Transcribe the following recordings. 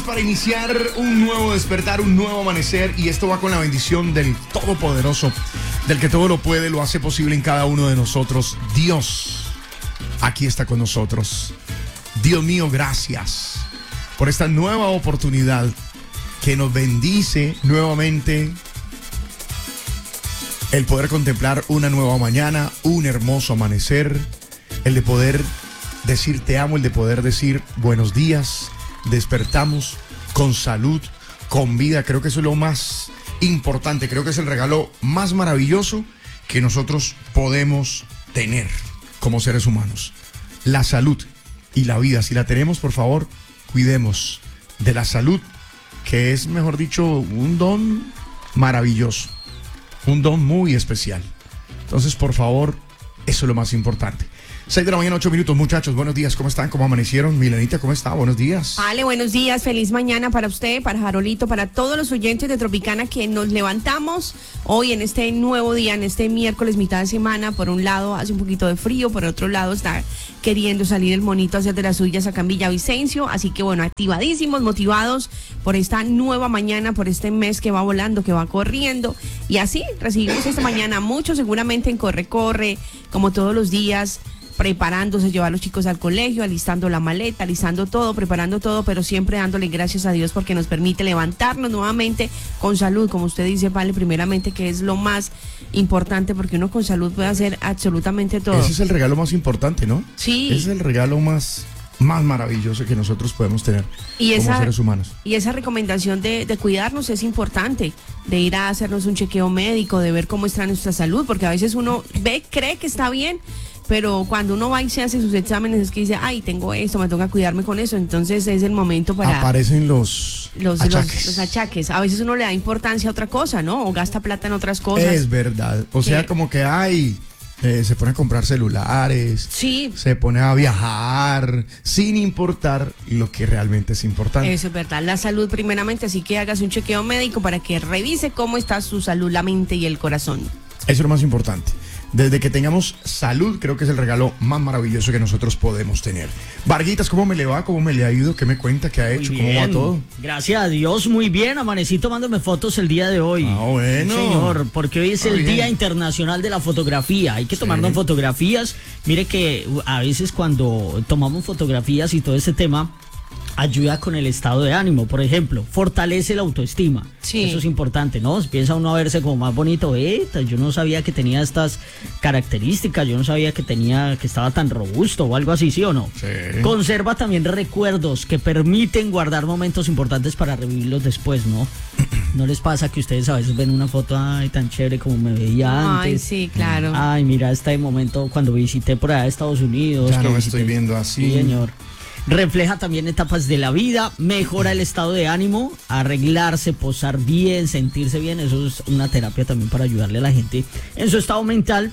listos para iniciar un nuevo despertar, un nuevo amanecer, y esto va con la bendición del Todopoderoso, del que todo lo puede, lo hace posible en cada uno de nosotros. Dios, aquí está con nosotros. Dios mío, gracias por esta nueva oportunidad que nos bendice nuevamente el poder contemplar una nueva mañana, un hermoso amanecer, el de poder decir te amo, el de poder decir buenos días. Despertamos con salud, con vida. Creo que eso es lo más importante. Creo que es el regalo más maravilloso que nosotros podemos tener como seres humanos. La salud y la vida. Si la tenemos, por favor, cuidemos de la salud, que es, mejor dicho, un don maravilloso, un don muy especial. Entonces, por favor, eso es lo más importante. 6 de la mañana, 8 minutos, muchachos. Buenos días, ¿cómo están? ¿Cómo amanecieron? Milenita, ¿cómo está? Buenos días. Ale, buenos días, feliz mañana para usted, para Jarolito, para todos los oyentes de Tropicana que nos levantamos hoy en este nuevo día, en este miércoles, mitad de semana. Por un lado hace un poquito de frío, por otro lado está queriendo salir el monito a hacer de las suyas acá en Villavicencio. Así que bueno, activadísimos, motivados por esta nueva mañana, por este mes que va volando, que va corriendo. Y así recibimos esta mañana mucho, seguramente en Corre, como todos los días, preparándose, llevar a los chicos al colegio, alistando la maleta, alistando todo, preparando todo, pero siempre dándole gracias a Dios porque nos permite levantarnos nuevamente con salud, como usted dice, Vale, primeramente, que es lo más importante, porque uno con salud puede hacer absolutamente todo. Ese es el regalo más importante, ¿no? Sí. Ese es el regalo más maravilloso que nosotros podemos tener como seres humanos. Y esa recomendación de cuidarnos es importante, de ir a hacernos un chequeo médico, de ver cómo está nuestra salud, porque a veces uno cree que está bien, pero cuando uno va y se hace sus exámenes es que dice, ay, tengo esto, me toca cuidarme con eso. Entonces es el momento para... Aparecen los achaques. Los achaques. A veces uno le da importancia a otra cosa, ¿no? O gasta plata en otras cosas. Es verdad. O sea, como que se pone a comprar celulares. Sí. Se pone a viajar sin importar lo que realmente es importante. Eso es verdad. La salud primeramente, así que hágase un chequeo médico para que revise cómo está su salud, la mente y el corazón. Eso es lo más importante. Desde que tengamos salud, creo que es el regalo más maravilloso que nosotros podemos tener. Varguitas, ¿cómo me le va? ¿Cómo me le ha ido? ¿Qué me cuenta? ¿Qué ha hecho? ¿Cómo va todo? Gracias a Dios, muy bien. Amanecí tomándome fotos el día de hoy. Ah, bueno. Señor, porque hoy es el bien. Día Internacional de la Fotografía. Hay que tomarnos fotografías. Mire que a veces cuando tomamos fotografías y todo ese tema, ayuda con el estado de ánimo, por ejemplo, fortalece la autoestima. Sí. Eso es importante, ¿no? Piensa uno a verse como más bonito. Yo no sabía que tenía estas características, yo no sabía que estaba tan robusto o algo así, ¿sí o no? Sí. Conserva también recuerdos que permiten guardar momentos importantes para revivirlos después, ¿no? ¿No les pasa que ustedes a veces ven una foto, ay, tan chévere como me veía antes? Ay, sí, claro. Ay, mira este momento cuando visité por allá Estados Unidos. Ya no me visité. estoy viendo así. Sí, señor. Refleja también etapas de la vida, mejora el estado de ánimo, arreglarse, posar bien, sentirse bien. Eso es una terapia también para ayudarle a la gente en su estado mental.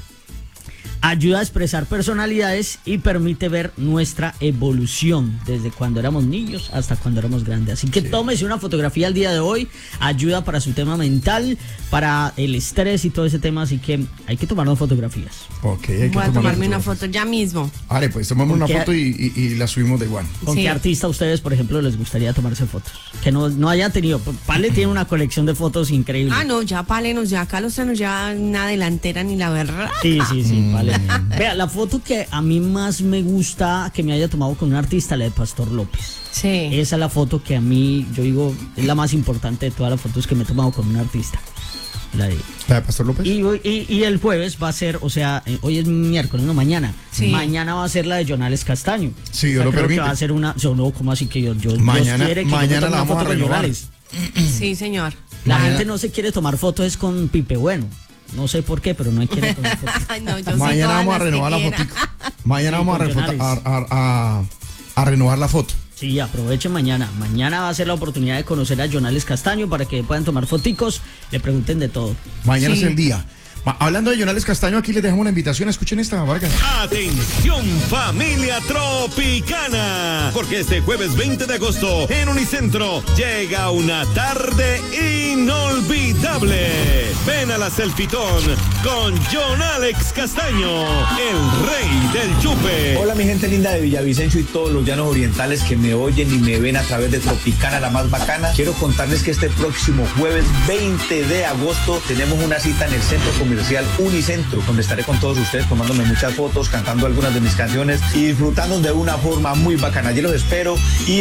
Ayuda a expresar personalidades y permite ver nuestra evolución desde cuando éramos niños hasta cuando éramos grandes. Así que tómese una fotografía el día de hoy, ayuda para su tema mental, para el estrés y todo ese tema, así que hay que tomarnos fotografías. Ok, hay que Voy a tomarme una fotografías. foto ya mismo. Vale, pues tomamos una foto y la subimos de igual. ¿Con Sí. qué artista a ustedes, por ejemplo, les gustaría tomarse fotos? Que no hayan tenido. Pale tiene una colección de fotos increíble. Ah, no, ya pálenos, ya acá los nos ya una delantera ni la verdad. Sí, vale. Vea, la foto que a mí más me gusta que me haya tomado con un artista, la de Pastor López. Sí. Esa es la foto que a mí, yo digo, es la más importante de todas las fotos que me he tomado con un artista. La de Pastor López. Y el jueves va a ser, o sea, hoy es miércoles, no, mañana. Sí. Mañana va a ser la de Jonales Castaño. Sí, Dios lo creo permite. que va a ser una, no, ¿cómo así que yo Mañana- Dios quiere que mañana yo me tome la una vamos a foto con renovar. Jonales? Sí, señor. La gente no se quiere tomar fotos es con Pipe Bueno. No sé por qué, pero no hay quiere tomar fotos. Ay, no, yo sí, Mañana todas vamos a las que renovar la quiera. foto. Mañana Sí, vamos con Jonales. a renovar la foto. Sí, aprovechen mañana. Mañana va a ser la oportunidad de conocer a Jonales Castaño para que puedan tomar foticos, le pregunten de todo. Mañana Sí. es el día. Hablando de Jonales Castaño, aquí les dejamos una invitación. Escuchen esta, Vargas. Atención familia tropicana, porque este jueves 20 de agosto en Unicentro llega una tarde inolvidable. Ven a la Selfitón con Jonales Castaño, el rey del chupe. Hola mi gente linda de Villavicencio y todos los llanos orientales que me oyen y me ven a través de Tropicana, la más bacana. Quiero contarles que este próximo jueves 20 de agosto tenemos una cita en el Centro Comercial Unicentro, donde estaré con todos ustedes tomándome muchas fotos, cantando algunas de mis canciones y disfrutando de una forma muy bacana. Yo los espero y